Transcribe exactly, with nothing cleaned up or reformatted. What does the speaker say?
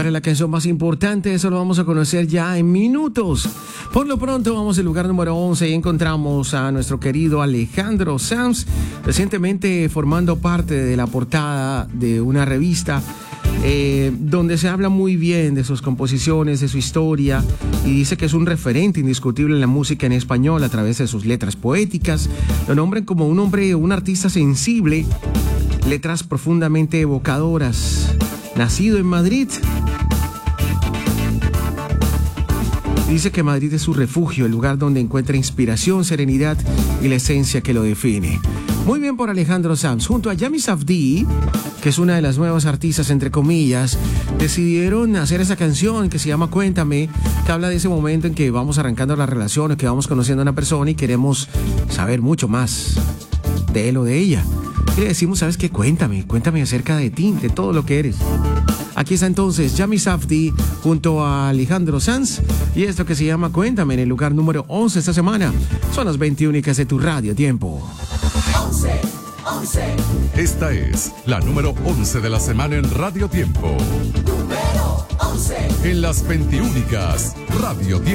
¿Cuál es la canción más importante? Eso lo vamos a conocer ya en minutos. Por lo pronto vamos al lugar número once y encontramos a nuestro querido Alejandro Sanz, recientemente formando parte de la portada de una revista eh, donde se habla muy bien de sus composiciones, de su historia, y dice que es un referente indiscutible en la música en español a través de sus letras poéticas. Lo nombran como un hombre, un artista sensible, letras profundamente evocadoras. Nacido en Madrid, dice que Madrid es su refugio, el lugar donde encuentra inspiración, serenidad y la esencia que lo define. Muy bien por Alejandro Sanz. Junto a Yami Safdie, que es una de las nuevas artistas, entre comillas, decidieron hacer esa canción que se llama Cuéntame, que habla de ese momento en que vamos arrancando las relaciones, que vamos conociendo a una persona y queremos saber mucho más de él o de ella. Y le decimos, ¿sabes qué? Cuéntame, cuéntame acerca de ti, de todo lo que eres. Aquí está entonces Yami Safdie junto a Alejandro Sanz y esto que se llama Cuéntame en el lugar número once esta semana. Son las veinte únicas de tu Radio Tiempo. once, once. Esta es la número once de la semana en Radio Tiempo. Número once. En las veinte únicas Radio Tiempo.